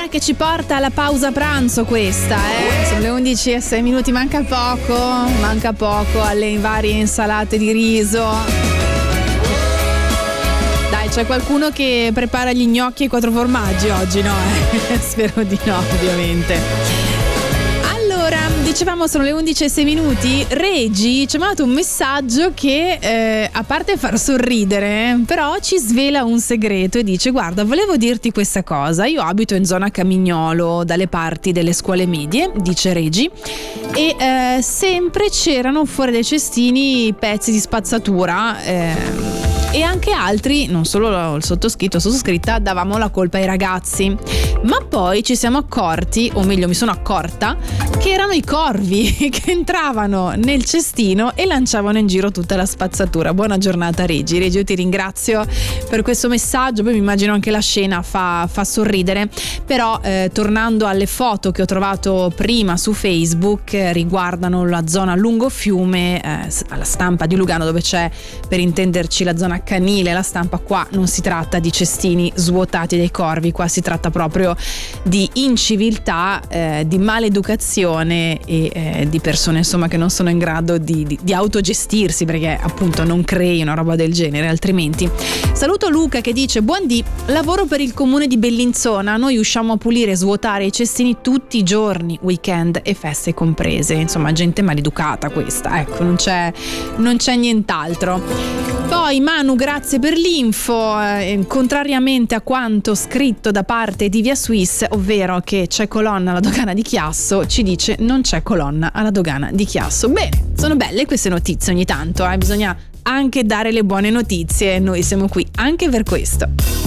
che ci porta alla pausa pranzo questa, sono le 11:06, manca poco alle varie insalate di riso. Dai, c'è qualcuno che prepara gli gnocchi e 4 formaggi oggi, no? Spero di no, ovviamente. Allora, dicevamo sono le 11:06. Regi ci ha mandato un messaggio che a parte far sorridere, però ci svela un segreto e dice: guarda, volevo dirti questa cosa, io abito in zona Camignolo, dalle parti delle scuole medie, dice Regi, e sempre c'erano fuori dai cestini pezzi di spazzatura, e anche altri, non solo il sottoscritta, davamo la colpa ai ragazzi. Ma poi ci siamo accorti, o meglio mi sono accorta, che erano i corvi che entravano nel cestino e lanciavano in giro tutta la spazzatura. Buona giornata Regi, io ti ringrazio per questo messaggio. Poi mi immagino anche la scena fa sorridere, però tornando alle foto che ho trovato prima su Facebook, riguardano la zona lungofiume, alla Stampa di Lugano, dove c'è, per intenderci, la zona canile. La Stampa, qua non si tratta di cestini svuotati dai corvi, qua si tratta proprio di inciviltà, di maleducazione e di persone insomma che non sono in grado di autogestirsi, perché appunto non crei una roba del genere altrimenti. Saluto Luca che dice: buondì, lavoro per il comune di Bellinzona, noi usciamo a pulire e svuotare i cestini tutti i giorni, weekend e feste comprese. Insomma, gente maleducata questa, ecco, non c'è nient'altro. Poi Manu, grazie per l'info, contrariamente a quanto scritto da parte di Via Swiss, ovvero che c'è colonna alla dogana di Chiasso, ci dice non c'è colonna alla dogana di Chiasso. Bene, sono belle queste notizie ogni tanto, bisogna anche dare le buone notizie, noi siamo qui anche per questo.